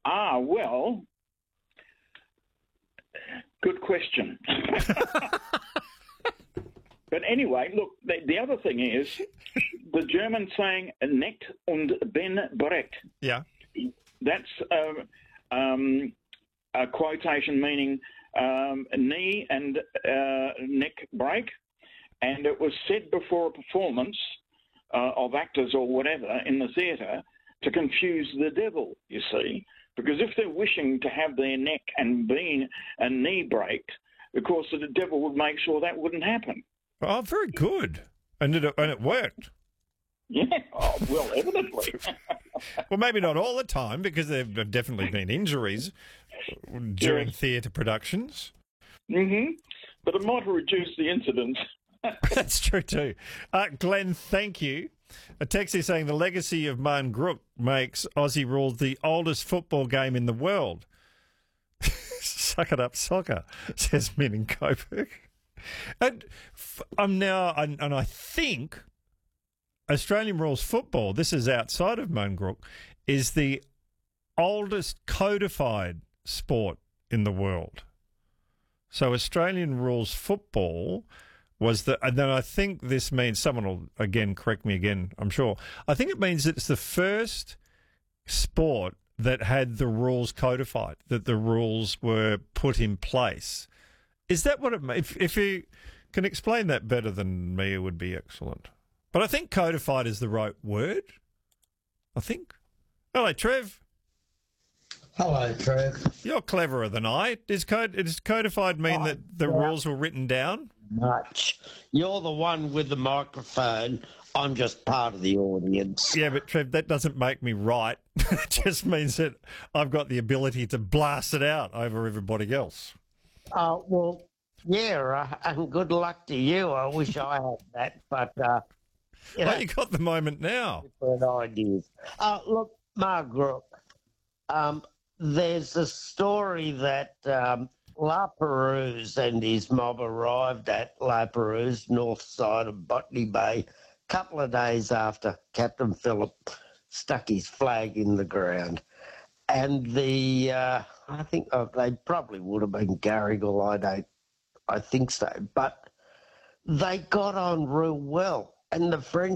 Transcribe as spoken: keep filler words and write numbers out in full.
Ah, well, good question. But anyway, look, the, the other thing is the German saying "neckt und bin brecht." Yeah. That's uh, um, a quotation meaning um, knee and uh, neck break. And it was said before a performance uh, of actors or whatever in the theatre to confuse the devil, you see. Because if they're wishing to have their neck and being a knee break, of course the devil would make sure that wouldn't happen. Oh, very good. And it, and it worked. Yeah, oh, well, evidently. Well, maybe not all the time, because there have definitely been injuries during Yes. theatre productions. Mm-hmm. But it might have reduced the incidence. That's true too. Uh, Glenn, thank you. A text is saying the legacy of Marn Grook makes Aussie rules the oldest football game in the world. Suck it up, soccer, says Min in Coburg. And f- I'm now, and, and I think Australian rules football, this is outside of Marn Grook, is the oldest codified sport in the world. So Australian rules football was the, and then I think this means, someone will again correct me again, I'm sure. I think it means it's the first sport that had the rules codified, that the rules were put in place. Is that what it means? If, if you can explain that better than me, it would be excellent. But I think codified is the right word. I think. Hello, Trev. Hello, Trev. You're cleverer than I. Does, code, does codified mean Oh, that the yeah. rules were written down? Much. You're the one with the microphone. I'm just part of the audience. Yeah, but Trev, that doesn't make me right. It just means that I've got the ability to blast it out over everybody else. Uh, well, yeah, uh, and good luck to you. I wish I had that, but uh, you know, Oh, you got the moment now. different ideas. Uh, look, Margaret, um, there's a story that um, La Perouse and his mob arrived at La Perouse, north side of Botany Bay, a couple of days after Captain Phillip stuck his flag in the ground. And the, uh, I think uh, they probably would have been Garrigal, I don't, I think so. But they got on real well. And the French